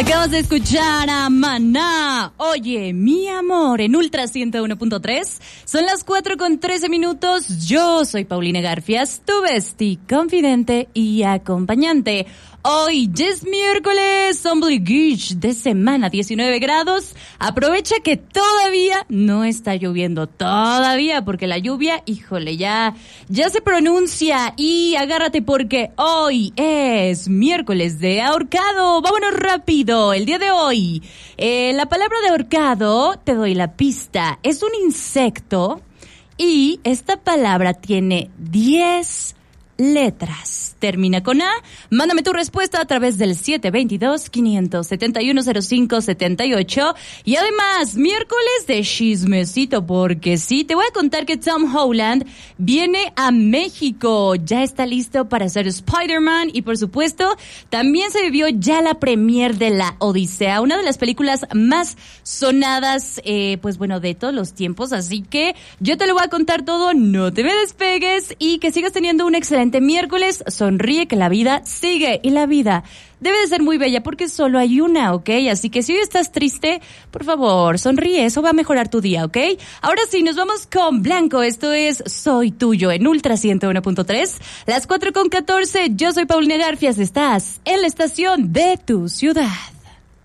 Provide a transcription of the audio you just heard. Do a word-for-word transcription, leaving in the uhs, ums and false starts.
Acabas de escuchar a Maná. Oye, mi amor, en Ultra ciento uno punto tres. Son las cuatro con trece minutos. Yo soy Paulina Garfias, tu bestie, confidente y acompañante. Hoy ya es miércoles, ombliguish de semana, diecinueve grados. Aprovecha que todavía no está lloviendo, todavía, porque la lluvia, híjole, ya, ya se pronuncia. Y agárrate porque hoy es miércoles de ahorcado. Vámonos rápido, el día de hoy. Eh, la palabra de ahorcado, te doy la pista, es un insecto y esta palabra tiene diez letras. Termina con A. Mándame tu respuesta a través del siete dos dos, cinco siete uno, cero cinco siete ocho. Y además, miércoles de chismecito, porque sí, te voy a contar que Tom Holland viene a México. Ya está listo para ser Spider-Man y, por supuesto, también se vivió ya la premier de La Odisea, una de las películas más sonadas, eh, pues bueno, de todos los tiempos. Así que yo te lo voy a contar todo, no te me despegues y que sigas teniendo un excelente miércoles. Sonríe que la vida sigue y la vida debe de ser muy bella porque solo hay una, ¿ok? Así que si hoy estás triste, por favor, sonríe, eso va a mejorar tu día, ¿ok? Ahora sí, nos vamos con Blanco. Esto es Soy Tuyo en Ultra ciento uno punto tres. Las cuatro con catorce, yo soy Paulina Garfias, estás en la estación de tu ciudad.